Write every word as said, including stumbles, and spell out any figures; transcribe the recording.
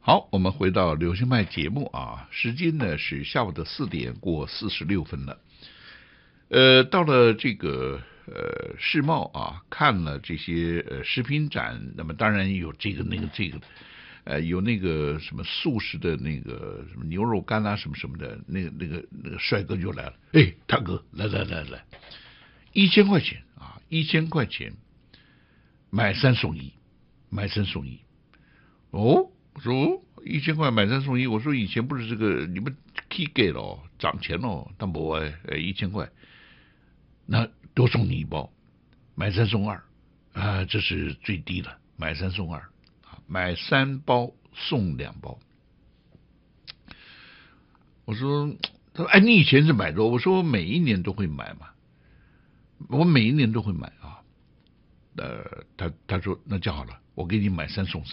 好，我们回到流行派节目啊，时间呢是下午的四点过四十六分了。呃，到了这个呃世贸啊，看了这些呃食品展，那么当然有这个那个这个，呃，有那个什么素食的那个什么牛肉干啊什么什么的，那个那个那个帅哥就来了，哎，大哥，来来来来，一千块钱啊，一千块钱买三送一，买三送一，哦。我说一千块买三送一，我说以前不是这个你们 K 给了涨钱了，但不哎一千块，那多送你一包，买三送二啊，这是最低的，买三送二，买三包送两包。我说，他说哎，你以前是买多？我说我每一年都会买嘛，我每一年都会买啊。呃，他他说那就好了，我给你买三送三。